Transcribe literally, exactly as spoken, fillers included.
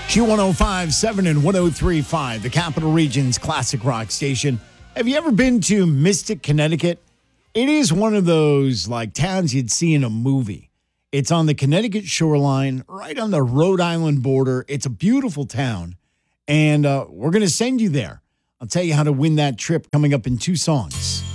Q one oh five point seven and one oh three point five, the Capital Region's classic rock station. Have you ever been to Mystic, Connecticut? It is one of those like towns you'd see in a movie. It's on the Connecticut shoreline, right on the Rhode Island border. It's a beautiful town, and uh, we're going to send you there. I'll tell you how to win that trip coming up in two songs.